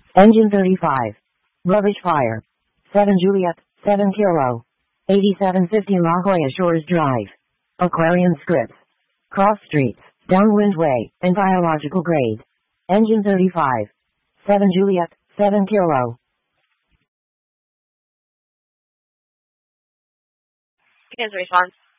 Engine 35. Rubbish fire. 7 Juliet, 7 Kilo. 8750 La Jolla Shores Drive. Aquarium scripts. Cross streets, downwind way, and biological grade. Engine 35. 7 Juliet, 7 Kilo. Here's the response.